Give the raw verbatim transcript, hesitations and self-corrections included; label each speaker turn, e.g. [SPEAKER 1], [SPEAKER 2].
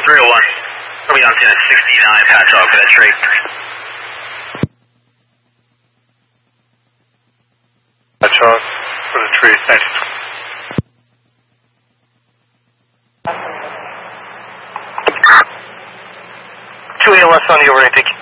[SPEAKER 1] three oh one. We'll be on scene at sixty-nine, Pat Dog for that straight.
[SPEAKER 2] Pat Dog for the tree, thanks. two A L S on the overnight, thank you.